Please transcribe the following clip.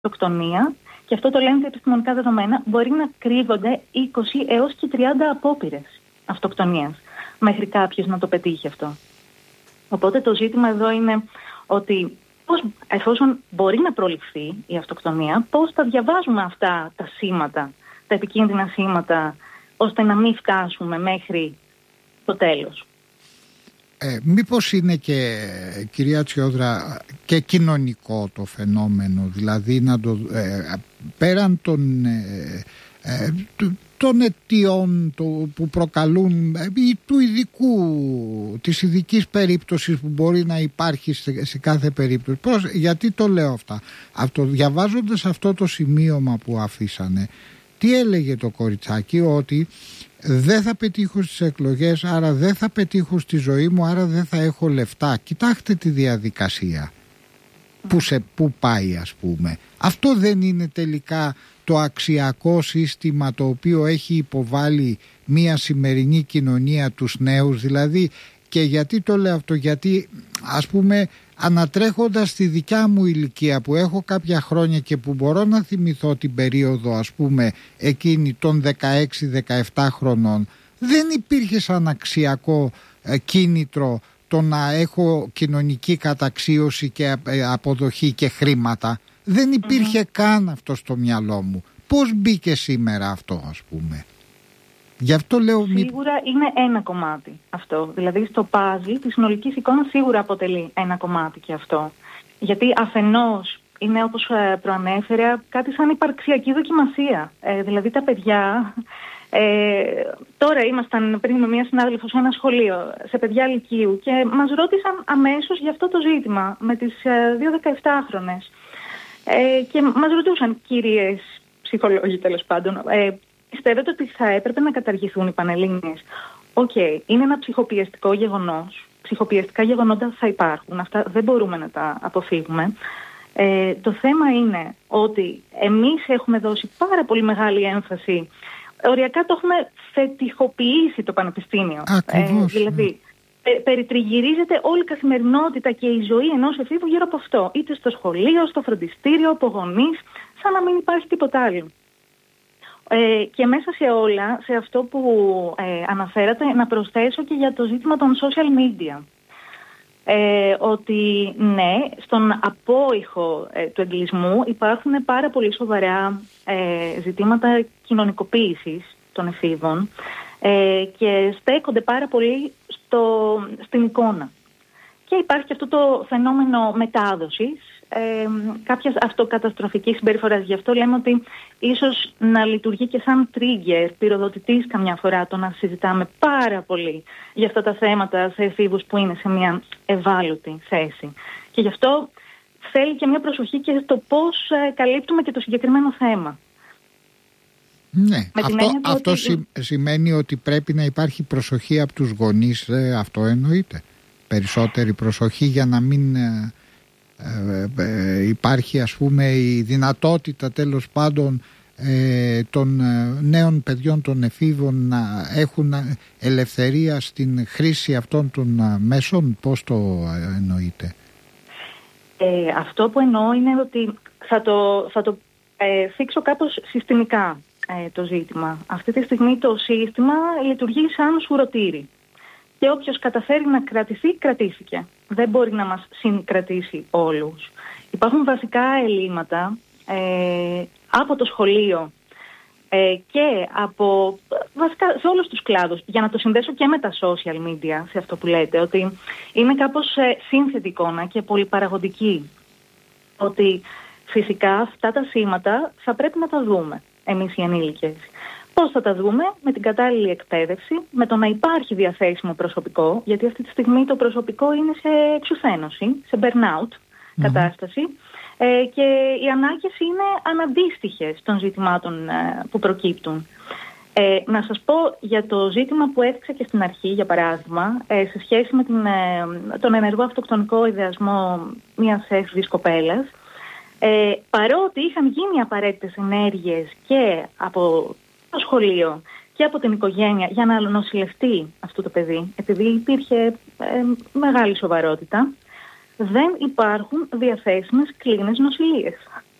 αυτοκτονία, και αυτό το λένε τα επιστημονικά δεδομένα, μπορεί να κρύβονται 20 έως και 30 απόπειρες αυτοκτονίας μέχρι κάποιος να το πετύχει αυτό. Οπότε το ζήτημα εδώ είναι ότι εφόσον μπορεί να προληφθεί η αυτοκτονία, πώς θα διαβάζουμε αυτά τα σήματα, τα επικίνδυνα σήματα, ώστε να μην φτάσουμε μέχρι το τέλος. Μήπως είναι και, κυρία Τσιόδρα, και κοινωνικό το φαινόμενο, δηλαδή πέραν των αιτιών που προκαλούν ή της ειδικής περίπτωσης που μπορεί να υπάρχει σε κάθε περίπτωση. Γιατί το λέω αυτά? Διαβάζοντας αυτό το σημείωμα που αφήσανε, τι έλεγε το κοριτσάκι? Ότι δεν θα πετύχω στις εκλογές, άρα δεν θα πετύχω στη ζωή μου, άρα δεν θα έχω λεφτά. Κοιτάξτε τη διαδικασία που πάει, ας πούμε. Αυτό δεν είναι τελικά το αξιακό σύστημα το οποίο έχει υποβάλει μια σημερινή κοινωνία τους νέους? Δηλαδή, και γιατί το λέω αυτό? Γιατί, ας πούμε, ανατρέχοντας τη δικιά μου ηλικία που έχω κάποια χρόνια και που μπορώ να θυμηθώ την περίοδο, ας πούμε, εκείνη των 16-17 χρονών, δεν υπήρχε σαν αξιακό κίνητρο το να έχω κοινωνική καταξίωση και αποδοχή και χρήματα. Δεν υπήρχε καν αυτό στο μυαλό μου. Πώς μπήκε σήμερα αυτό, ας πούμε? Γι' αυτό λέω, σίγουρα είναι ένα κομμάτι αυτό. Δηλαδή στο πάζλ της συνολικής εικόνας σίγουρα αποτελεί ένα κομμάτι και αυτό. Γιατί αφενός είναι, όπως προανέφερα, κάτι σαν υπαρξιακή δοκιμασία. Δηλαδή τα παιδιά... τώρα ήμασταν πριν με μια συνάδελφο σε ένα σχολείο, σε παιδιά λυκείου, και μας ρώτησαν αμέσως για αυτό το ζήτημα με τις 2 17χρονες. Και μας ρωτούσαν, κυρίες ψυχολόγοι τέλος πάντων, πιστεύετε ότι θα έπρεπε να καταργηθούν οι Πανελλήνιες? Είναι ένα ψυχοπιεστικό γεγονός. Ψυχοπιεστικά γεγονότα θα υπάρχουν. Αυτά δεν μπορούμε να τα αποφύγουμε. Το θέμα είναι ότι εμείς έχουμε δώσει πάρα πολύ μεγάλη έμφαση. Οριακά το έχουμε θετιχοποιήσει το πανεπιστήμιο. Δηλαδή, περιτριγυρίζεται όλη η καθημερινότητα και η ζωή ενός εφήβου γύρω από αυτό. Είτε στο σχολείο, στο φροντιστήριο, από γονείς, σαν να μην υπάρχει τίποτα άλλο. Και μέσα σε όλα, σε αυτό που αναφέρατε, να προσθέσω και για το ζήτημα των social media. Ότι ναι, στον απόϊχο του εγκλισμού υπάρχουν πάρα πολύ σοβαρά ζητήματα κοινωνικοποίησης των εφήβων και στέκονται πάρα πολύ στην εικόνα. Και υπάρχει και αυτό το φαινόμενο μετάδοσης κάποιας αυτοκαταστροφικής συμπεριφοράς. Γι' αυτό λέμε ότι ίσως να λειτουργεί και σαν trigger, πυροδοτητής καμιά φορά, το να συζητάμε πάρα πολύ για αυτά τα θέματα σε εφήβους που είναι σε μια ευάλωτη θέση. Και γι' αυτό θέλει και μια προσοχή και στο πώς καλύπτουμε και το συγκεκριμένο θέμα. Ναι, αυτό σημαίνει ότι πρέπει να υπάρχει προσοχή από τους γονείς, αυτό εννοείται. Περισσότερη προσοχή για να μην υπάρχει, ας πούμε, η δυνατότητα τέλος πάντων των νέων παιδιών, των εφήβων, να έχουν ελευθερία στην χρήση αυτών των μέσων. Πώς το εννοείτε? Αυτό που εννοώ είναι ότι θα το θίξω κάπως συστημικά το ζήτημα. Αυτή τη στιγμή το σύστημα λειτουργεί σαν σουρωτήρι. Και όποιος καταφέρει να κρατηθεί, κρατήθηκε. Δεν μπορεί να μας συγκρατήσει όλους. Υπάρχουν βασικά ελλείμματα από το σχολείο και από βασικά σε όλους τους κλάδους. Για να το συνδέσω και με τα social media, σε αυτό που λέτε, ότι είναι κάπως σύνθετη εικόνα και πολυπαραγωγική. Ότι φυσικά αυτά τα σήματα θα πρέπει να τα δούμε εμείς οι ενήλικες. Πώς θα τα δούμε? Με την κατάλληλη εκπαίδευση, με το να υπάρχει διαθέσιμο προσωπικό, γιατί αυτή τη στιγμή το προσωπικό είναι σε εξουθένωση, σε burnout κατάσταση, και οι ανάγκες είναι αναντίστοιχες των ζητημάτων που προκύπτουν. Να σας πω για το ζήτημα που έθιξα και στην αρχή, για παράδειγμα, σε σχέση με τον ενεργό αυτοκτονικό ιδεασμό μιας έφηβης κοπέλας. Παρότι είχαν γίνει απαραίτητες ενέργειες και από το σχολείο και από την οικογένεια για να νοσηλευτεί αυτό το παιδί, επειδή υπήρχε μεγάλη σοβαρότητα, δεν υπάρχουν διαθέσιμες κλίνες νοσηλείες.